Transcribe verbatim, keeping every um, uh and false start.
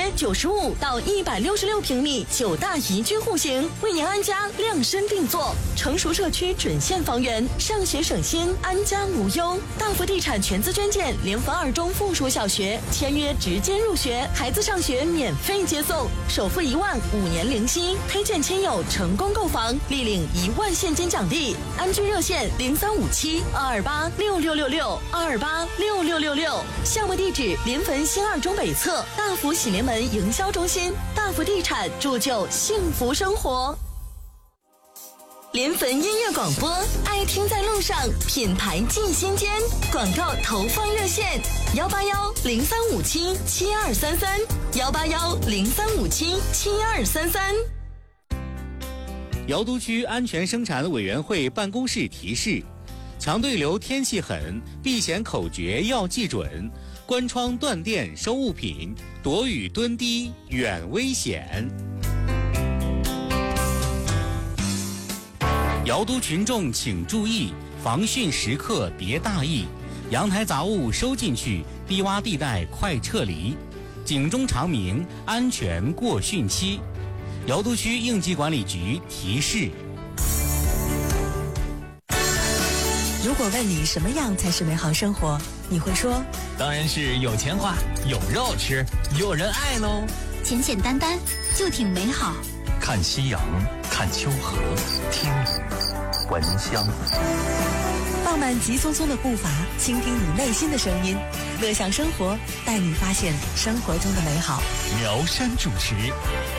约九十五到一百六十六平米九大宜居户型，为您安家量身定做。成熟社区准现房源，上学省心，安家无忧。大福地产全资捐建联防二中附属小学，签约直接入学，孩子上学免费接送，首付一万，五年零息。推荐亲友成功购房，立领一万现金奖励。安居热线零三五七二二八六六六六二二八六六六六。项目地址：临汾新二中北侧大福喜临门营销中心。大福地产铸就幸福生活。临汾音乐广播，爱听在路上，品牌进心间。广告投放热线：幺八幺零三五七七二三三，幺八幺零三五七七二三三。 瑶都区安全生产委员会办公室提示：强对流天气狠，避险口诀要记准。关窗断电收物品，躲雨蹲低远危险。瑶都群众请注意，防汛时刻别大意，阳台杂物收进去，低洼地带快撤离。警钟长鸣，安全过汛期。瑶都区应急管理局提示。 如果问你什么样才是美好生活，你会说， 当然是有钱花，有肉吃，有人爱喽。 简简单单就挺美好。 看夕阳，看秋荷，听雨，闻香。 放慢急匆匆的步伐，倾听你内心的声音，乐享生活，带你发现生活中的美好。 苗山主持。